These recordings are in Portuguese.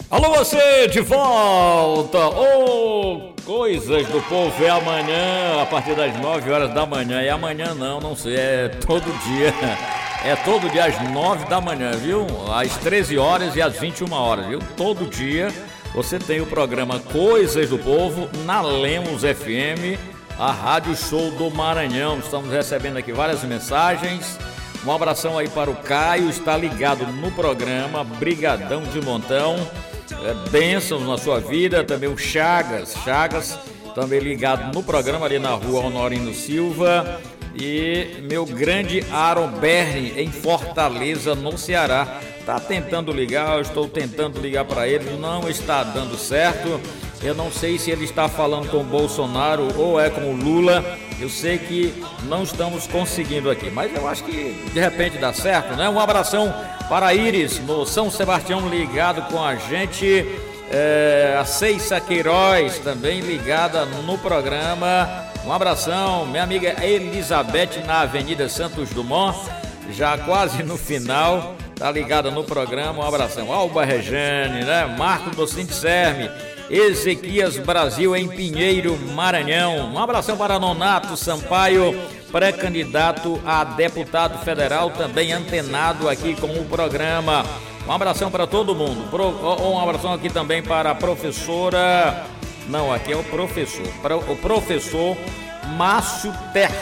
Alô, você de volta! Coisas do Povo é amanhã, a partir das 9 horas da manhã. E amanhã não sei, é todo dia. É todo dia às 9 da manhã, viu? Às 13 horas e às 21 horas, viu? Todo dia você tem o programa Coisas do Povo na Lemos FM, a Rádio Show do Maranhão. Estamos recebendo aqui várias mensagens. Um abração aí para o Caio, está ligado no programa, brigadão de montão. Bênçãos na sua vida, também o Chagas também ligado no programa ali na rua Honorino Silva, e meu grande Aaron Berni em Fortaleza, no Ceará, tá tentando ligar, eu estou tentando ligar para ele, não está dando certo. Eu não sei se ele está falando com o Bolsonaro ou é com o Lula. Eu sei que não estamos conseguindo aqui, mas eu acho que de repente dá certo, né? Um abração para a Iris, no São Sebastião, ligado com a gente. A Ceissa Queiroz, também ligada no programa. Um abração, minha amiga Elizabeth, na Avenida Santos Dumont, já quase no final, tá ligada no programa. Um abração. Alba Rejane, né? Marco Docente Serme, Ezequias Brasil em Pinheiro, Maranhão. Um abração para Nonato Sampaio, pré-candidato a deputado federal, também antenado aqui com o programa. Um abração para todo mundo. Um abração aqui também para a professora... Não, aqui é o professor. Para o professor Márcio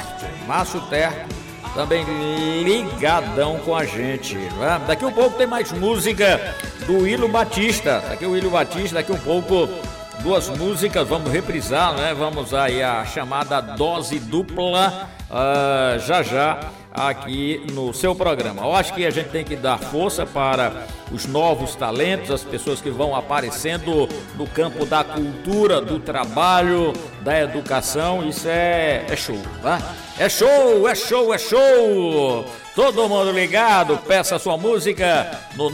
Terto, também ligadão com a gente, né? Daqui um pouco tem mais música do Willo Batista. Daqui um pouco duas músicas, vamos reprisar, né? Vamos aí a chamada dose dupla já aqui no seu programa. Eu acho que a gente tem que dar força para os novos talentos, as pessoas que vão aparecendo no campo da cultura, do trabalho, da educação. Isso é show, tá? É show! Todo mundo ligado, peça sua música no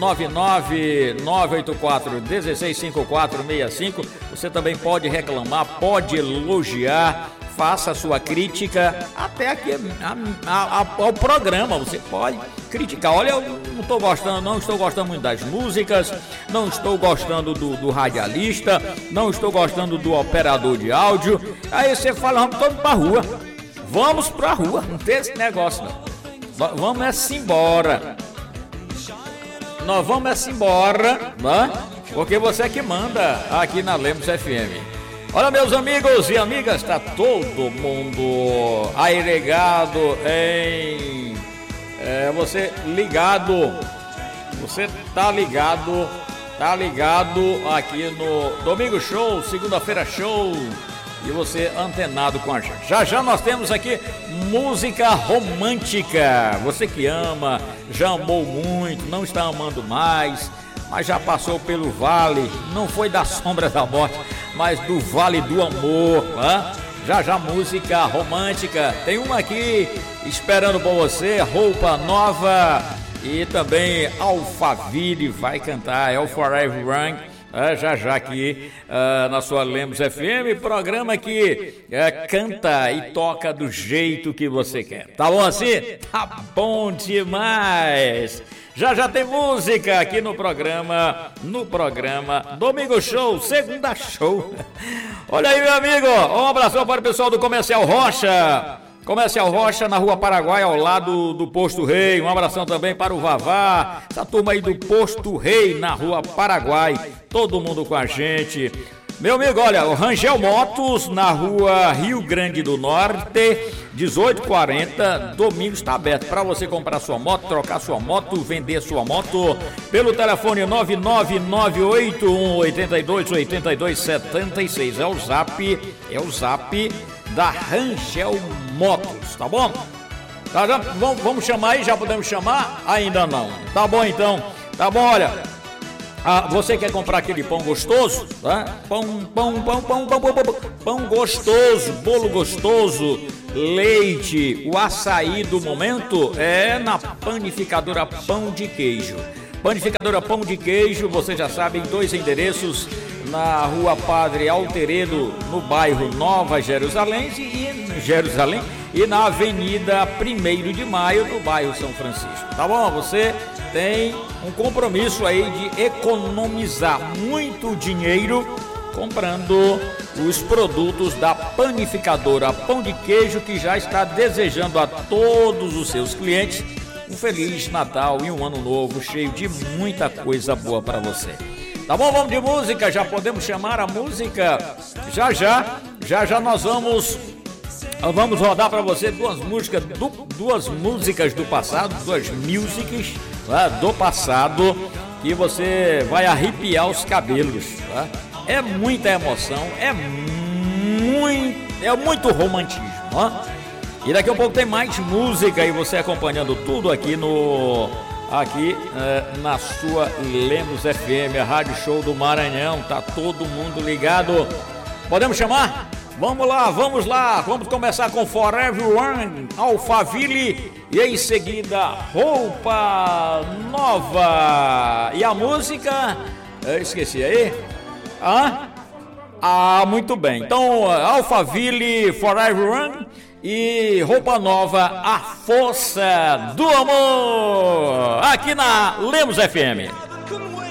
99984165465. Você também pode reclamar, pode elogiar, faça a sua crítica, até aqui ao programa, você pode criticar. Olha, eu não estou gostando muito das músicas, não estou gostando do radialista, não estou gostando do operador de áudio. Aí você fala, vamos todos pra rua. Vamos pra rua, não tem esse negócio não. Vamos embora. Nós vamos embora, né? Porque você é que manda aqui na Lemos FM. Olha, meus amigos e amigas, tá todo mundo aí ligado em... você ligado, você tá ligado aqui no Domingo Show, segunda-feira show, e você antenado com a gente. Já nós temos aqui música romântica. Você que ama, já amou muito, não está amando mais, mas já passou pelo vale, não foi da sombra da morte, mas do vale do amor, né? Já música romântica. Tem uma aqui esperando por você, Roupa Nova, e também Alphaville vai cantar, é o Forever Young. Já aqui na sua Lemos FM, programa que canta e toca do jeito que você quer. Tá bom assim? Tá bom demais! Já tem música aqui no programa Domingo Show, segunda show. Olha aí, meu amigo, um abração para o pessoal do Comercial Rocha, na Rua Paraguai, ao lado do Posto Rei. Um abração também para o Vavá, essa turma aí do Posto Rei, na Rua Paraguai, todo mundo com a gente. Meu amigo, olha, o Rangel Motos, na Rua Rio Grande do Norte, 1840, domingo está aberto para você comprar sua moto, trocar sua moto, vender sua moto, pelo telefone 99981828276, é o zap da Rangel Motos, tá bom? Vamos chamar aí, já podemos chamar? Ainda não. Tá bom então, tá bom, olha. Você quer comprar aquele pão gostoso, tá? Pão gostoso, bolo gostoso, leite, o açaí do momento é na Panificadora Pão de Queijo. Panificadora Pão de Queijo, você já sabe, em 2 endereços, na Rua Padre Alteredo, no bairro Nova Jerusalém, e na Avenida 1º de Maio, no bairro São Francisco. Tá bom? Você tem um compromisso aí de economizar muito dinheiro comprando os produtos da panificadora Pão de Queijo, que já está desejando a todos os seus clientes um Feliz Natal e um Ano Novo cheio de muita coisa boa para você. Tá bom? Vamos de música, já podemos chamar a música. Já nós vamos rodar para você duas músicas do passado, duas músicas, tá? Do passado, que você vai arrepiar os cabelos, tá? É muita emoção, é muito romantismo, ó. E daqui a pouco tem mais música e você acompanhando tudo aqui na sua Lemos FM, a Rádio Show do Maranhão. Tá todo mundo ligado. Podemos chamar? Vamos lá, vamos começar com Forever One, Alphaville, e em seguida Roupa Nova. E a música, eu esqueci aí. Muito bem. Então, Alphaville, Forever One e Roupa Nova, A Força do Amor, aqui na Lemos FM.